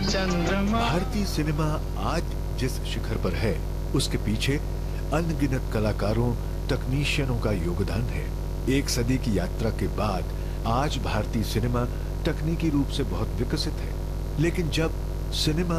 चंद्रमा। भारतीय सिनेमा आज जिस शिखर पर है, उसके पीछे अनगिनत कलाकारों, तकनीशियनों का योगदान है। एक सदी की यात्रा के बाद आज भारतीय सिनेमा तकनीकी रूप से बहुत विकसित है, लेकिन जब सिनेमा